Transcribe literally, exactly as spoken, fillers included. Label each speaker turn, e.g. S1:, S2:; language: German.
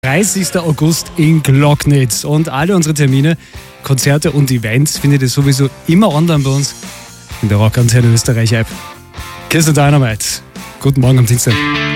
S1: dreißigster August in Glocknitz. Und alle unsere Termine, Konzerte und Events findet ihr sowieso immer online bei uns in der Rockantenne Österreich App. Kiss the Dynamite. Guten Morgen am Dienstag.